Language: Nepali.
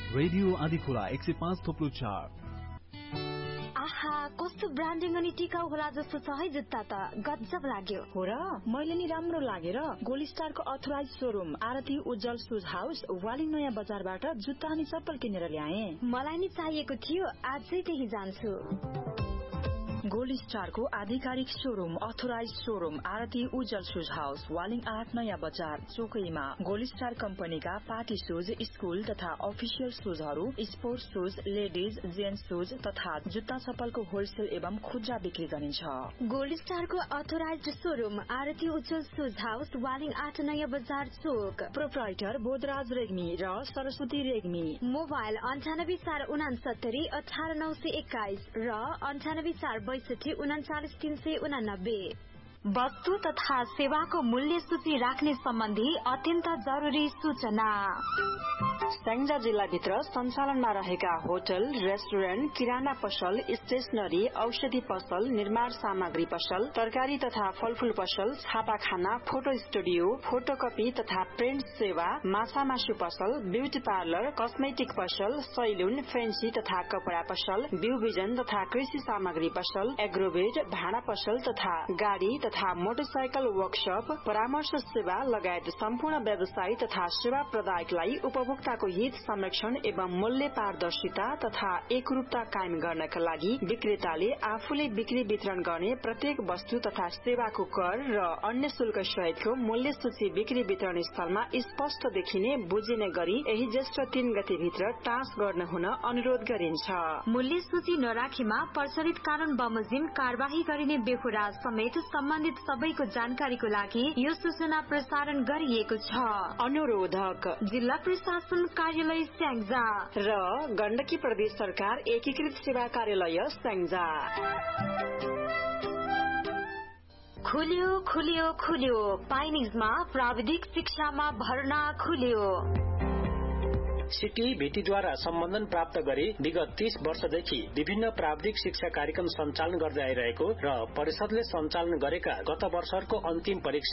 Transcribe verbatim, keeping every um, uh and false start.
रेडियो आदिखोला एक सय पाँच थोप्लो चार। आहा, कस्तो ब्रान्डिङ अनि टिकाउ होला जस्तो छ है जुत्ता त, गजब लाग्यो। हो र, मैले नि राम्रो लागेर गोल्ड स्टारको अथोराइज शोरूम आरती उज्जवल शूज हाउस वालिङ नयाँ बजारबाट जुत्ता अनि चप्पल किनेर ल्याए। मलाई नि चाहिएको थियो, आजै त्यही जान्छु। गोल्ड स्टारको आधिकारिक शोरूम अथोराइज शोरूम आरती उज्जवल शूज हाउस वालिङ आठ नयाँ बजार चोकैमा। गोल्ड स्टार कम्पनीका पार्टी शूज, स्कूल तथा official शूजहरू, sports shoes, ladies, gents shoes तथा जुत्ता चप्पलको होलसेल एवं खुद्रा बिक्री गरिन्छ। गोल्ड स्टारको अथोराइज शोरूम आरती उज्जवल शूज हाउस वालिङ आठ नयाँ बजार चोक। प्रोप्राइटर बोधराज रेग्मी र सरस्वती रेग्मी। मोबाइल अन्ठानब्बे चार उनासत्तरी अठार नौ सय एक्काइस र अन्ठानब्बे चार बैसठी उनाचालिस तीन सय उनानब्बे। वस्तु तथा सेवाको मूल्य सूची राख्ने सम्बन्धी अत्यन्त जरुरी सूचना। स्याङ्जा जिल्लाभित्र सञ्चालनमा रहेका होटल, रेस्टुरेन्ट, किराना पसल, स्टेशनरी, औषधि पसल, निर्माण सामग्री पसल, तरकारी तथा फलफूल पसल, छापाखाना, फोटो स्टुडियो, फोटोकपी तथा प्रिन्ट सेवा, माछा मासु पसल, ब्युटी पार्लर, कस्मेटिक पसल, सैलुन, फेन्सी तथा कपड़ा पसल, बिउ बिजन तथा कृषि सामग्री पसल, एग्रोवेट, भाँडा पसल तथा गाड़ी तथा मोटरसाइकल वर्कशप, परामर्श सेवा लगायत सम्पूर्ण व्यवसायी तथा सेवा प्रदायकलाई उपभोक्ताको हित संरक्षण एवं मूल्य पारदर्शिता तथा एकरूपता कायम गर्नका लागि विक्रेताले आफूले बिक्री वितरण गर्ने प्रत्येक वस्तु तथा सेवाको कर र अन्य शुल्क सहितको मूल्य सूची बिक्री वितरण स्थलमा स्पष्ट देखिने बुझिने गरी यही ज्येष्ठ तीन गते भित्र टाँस गर्न हुन अनुरोध गरिन्छ। मूल्य सूची नराखेमा प्रचलित कानून बमोजिम कार्यवाही गरिने बेहोरा समेत सम्बन्धित सबैको जानकारीको लागि यो सूचना प्रसारण गरिएको छ। अनुरोधक जिल्ला प्रशासन कार्यालय स्याङ्जा र गण्डकी प्रदेश सरकार एकीकृत सेवा कार्यालय स्याङ्जा। खुल्यो खुल्यो खुल्यो पाइनिजमा प्राविधिक शिक्षामा भर्ना खुल्यो। सिटी भेटीद्वारा सम्बन्धन प्राप्त गरी विगत तीस वर्षदेखि विभिन्न प्राविधिक शिक्षा कार्यक्रम सञ्चालन गर्दै आइरहेको र परिषदले सञ्चालन गरेका गत वर्षको अन्तिम परीक्षा